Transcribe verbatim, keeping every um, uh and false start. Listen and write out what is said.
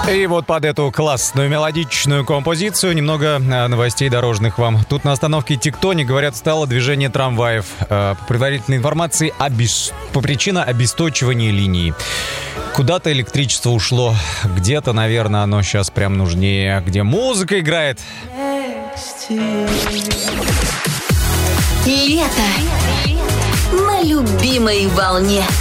И вот под эту классную мелодичную композицию немного новостей дорожных вам. Тут на остановке Тектоник, говорят, стало движение трамваев. По предварительной информации, обес... по причине обесточивания линии. Куда-то электричество ушло. Где-то, наверное, оно сейчас прям нужнее. Где музыка играет. Лето на любимой волне.